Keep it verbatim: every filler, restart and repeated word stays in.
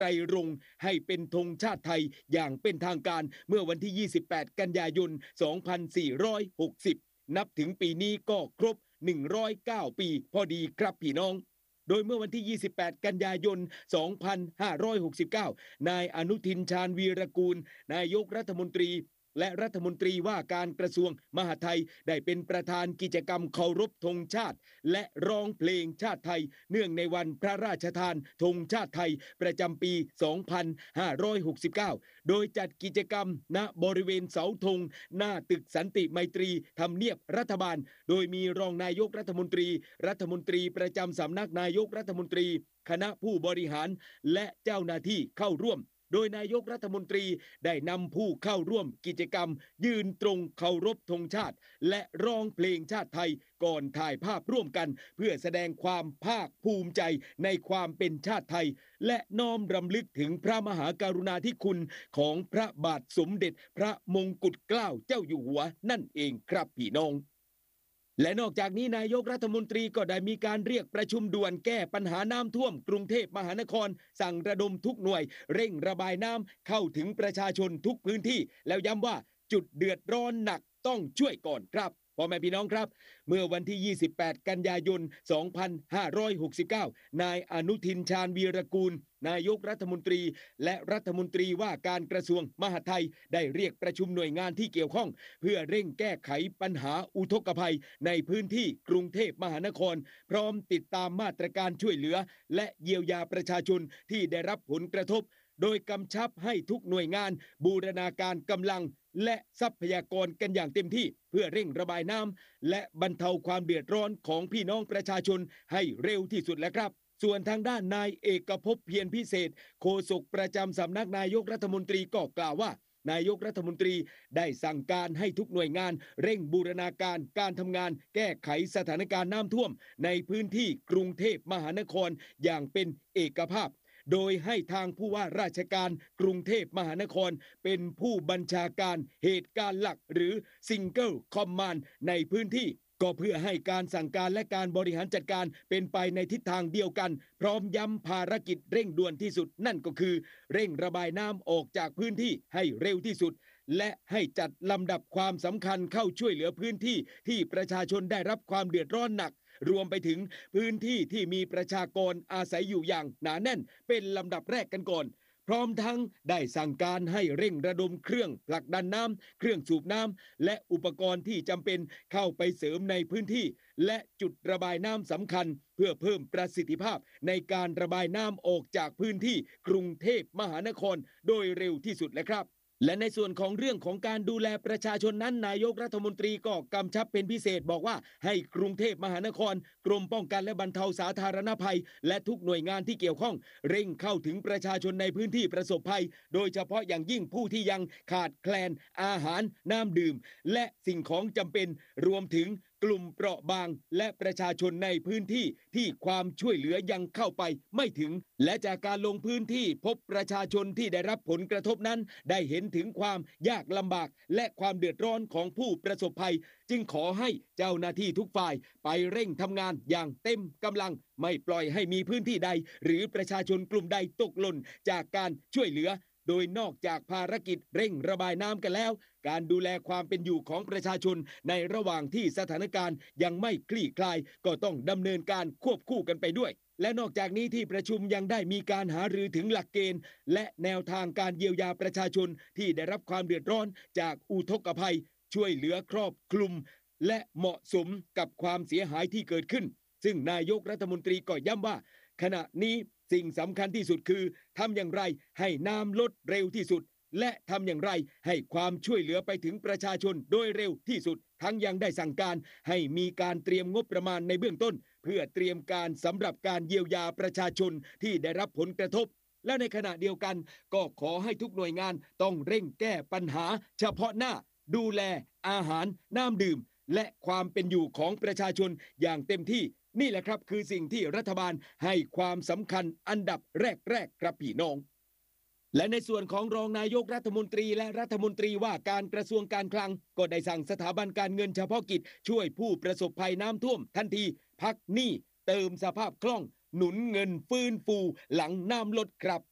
ไตรรงค์ให้เป็นธงชาติไทยอย่างเป็นทางการเมื่อวันที่ยี่สิบแปดกันยายนสองพันสี่ร้อยหกสิบนับถึงปีนี้ก็ครบหนึ่งร้อยเก้าปีพอดีครับพี่น้องโดยเมื่อวันที่ยี่สิบแปดกันยายนสองพันห้าร้อยหกสิบเก้านายอนุทินชาญวีรกูลนายกรัฐมนตรีและรัฐมนตรีว่าการกระทรวงมหาดไทยได้เป็นประธานกิจกรรมเคารพธงชาติและร้องเพลงชาติไทยเนื่องในวันพระราชทานธงชาติไทยประจำปีสองพันห้าร้อยหกสิบเก้าโดยจัดกิจกรรมณบริเวณเสาธงหน้าตึกสันติไมตรีทำเนียบรัฐบาลโดยมีรองนายกรัฐมนตรีรัฐมนตรีประจำสำนักนายกรัฐมนตรีคณะผู้บริหารและเจ้าหน้าที่เข้าร่วมโดยนายกรัฐมนตรีได้นำผู้เข้าร่วมกิจกรรมยืนตรงเคารพธงชาติและร้องเพลงชาติไทยก่อนถ่ายภาพร่วมกันเพื่อแสดงความภาคภูมิใจในความเป็นชาติไทยและน้อมรำลึกถึงพระมหากรุณาธิคุณของพระบาทสมเด็จพระมงกุฎเกล้าเจ้าอยู่หัวนั่นเองครับพี่น้องและนอกจากนี้นายกรัฐมนตรีก็ได้มีการเรียกประชุมด่วนแก้ปัญหาน้ำท่วมกรุงเทพมหานครสั่งระดมทุกหน่วยเร่งระบายน้ำเข้าถึงประชาชนทุกพื้นที่แล้วย้ำว่าจุดเดือดร้อนหนักต้องช่วยก่อนครับพ่อแม่พี่น้องครับเมื่อวันที่ยี่สิบแปดกันยายนสองพันห้าร้อยหกสิบเก้านายอนุทินชาญวีรกูลนายกรัฐมนตรีและรัฐมนตรีว่าการกระทรวงมหาดไทยได้เรียกประชุมหน่วยงานที่เกี่ยวข้องเพื่อเร่งแก้ไขปัญหาอุทกภัยในพื้นที่กรุงเทพมหานครพร้อมติดตามมาตรการช่วยเหลือและเยียวยาประชาชนที่ได้รับผลกระทบโดยกำชับให้ทุกหน่วยงานบูรณาการกำลังและทรัพยากรกันอย่างเต็มที่เพื่อเร่งระบายน้ำและบรรเทาความเดือดร้อนของพี่น้องประชาชนให้เร็วที่สุดแล้วครับส่วนทางด้านนายเอกภพเพียรพิเศษโฆษกประจำสำนักนายกรัฐมนตรีก็กล่าวว่านายกรัฐมนตรีได้สั่งการให้ทุกหน่วยงานเร่งบูรณาการการทำงานแก้ไขสถานการณ์น้ำท่วมในพื้นที่กรุงเทพมหานครอย่างเป็นเอกภาพโดยให้ทางผู้ว่าราชการกรุงเทพมหานครเป็นผู้บัญชาการเหตุการณ์หลักหรือ Single Command ในพื้นที่ก็เพื่อให้การสั่งการและการบริหารจัดการเป็นไปในทิศทางเดียวกันพร้อมย้ำภารกิจเร่งด่วนที่สุดนั่นก็คือเร่งระบายน้ำออกจากพื้นที่ให้เร็วที่สุดและให้จัดลำดับความสำคัญเข้าช่วยเหลือพื้นที่ที่ประชาชนได้รับความเดือดร้อนหนักรวมไปถึงพื้นที่ที่มีประชากรอาศัยอยู่อย่างหนาแน่นเป็นลำดับแรกกันก่อนพร้อมทั้งได้สั่งการให้เร่งระดมเครื่องผลักดันน้ำเครื่องสูบน้ำและอุปกรณ์ที่จำเป็นเข้าไปเสริมในพื้นที่และจุดระบายน้ำสำคัญเพื่อเพิ่มประสิทธิภาพในการระบายน้ำออกจากพื้นที่กรุงเทพมหานครโดยเร็วที่สุดและครับและในส่วนของเรื่องของการดูแลประชาชนนั้นนายกรัฐมนตรีก็กำชับเป็นพิเศษบอกว่าให้กรุงเทพมหานครกรมป้องกันและบรรเทาสาธารณภัยและทุกหน่วยงานที่เกี่ยวข้องเร่งเข้าถึงประชาชนในพื้นที่ประสบภัยโดยเฉพาะอย่างยิ่งผู้ที่ยังขาดแคลนอาหารน้ำดื่มและสิ่งของจำเป็นรวมถึงกลุ่มเปราะบางและประชาชนในพื้นที่ที่ความช่วยเหลือยังเข้าไปไม่ถึงและจากการลงพื้นที่พบประชาชนที่ได้รับผลกระทบนั้นได้เห็นถึงความยากลำบากและความเดือดร้อนของผู้ประสบภัยจึงขอให้เจ้าหน้าที่ทุกฝ่ายไปเร่งทำงานอย่างเต็มกำลังไม่ปล่อยให้มีพื้นที่ใดหรือประชาชนกลุ่มใดตกหล่นจากการช่วยเหลือโดยนอกจากภารกิจเร่งระบายน้ำกันแล้วการดูแลความเป็นอยู่ของประชาชนในระหว่างที่สถานการณ์ยังไม่คลี่คลายก็ต้องดำเนินการควบคู่กันไปด้วยและนอกจากนี้ที่ประชุมยังได้มีการหารือถึงหลักเกณฑ์และแนวทางการเยียวยาประชาชนที่ได้รับความเดือดร้อนจากอุทกภัยช่วยเหลือครอบคลุมและเหมาะสมกับความเสียหายที่เกิดขึ้นซึ่งนายกรัฐมนตรีก็ย้ำว่าขณะนี้สิ่งสำคัญที่สุดคือทำอย่างไรให้น้ำลดเร็วที่สุดและทำอย่างไรให้ความช่วยเหลือไปถึงประชาชนโดยเร็วที่สุดทั้งยังได้สั่งการให้มีการเตรียมงบประมาณในเบื้องต้นเพื่อเตรียมการสำหรับการเยียวยาประชาชนที่ได้รับผลกระทบและในขณะเดียวกันก็ขอให้ทุกหน่วยงานต้องเร่งแก้ปัญหาเฉพาะหน้าดูแลอาหารน้ำดื่มและความเป็นอยู่ของประชาชนอย่างเต็มที่นี่แหละครับคือสิ่งที่รัฐบาลให้ความสำคัญอันดับแรกๆครับพี่น้องและในส่วนของรองนายกรัฐมนตรีและรัฐมนตรีว่าการกระทรวงการคลังก็ได้สั่งสถาบันการเงินเฉพาะกิจช่วยผู้ประสบภัยน้ำท่วมทันทีพักหนี้เติมสภาพคล่องหนุนเงินฟื้นฟูหลังน้ำลดครับ